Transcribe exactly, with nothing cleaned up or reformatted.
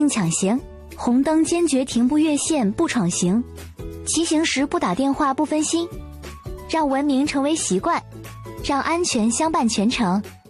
抢行，红灯坚决停，不越线，不闯行，骑行时不打电话，不分心，让文明成为习惯，让安全相伴全程。